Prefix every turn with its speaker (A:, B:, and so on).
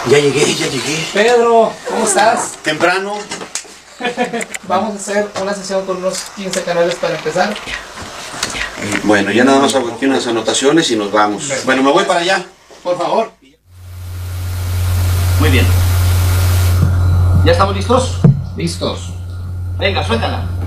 A: Ya llegué.
B: Pedro, ¿cómo estás?
A: Temprano.
B: Vamos a hacer una sesión con unos 15 canales para empezar.
A: Bueno, ya nada más hago aquí unas anotaciones y nos vamos. Bueno, me voy para allá.
B: Por favor.
C: Muy bien. ¿Ya estamos listos?
B: Listos.
C: Venga, suéltala.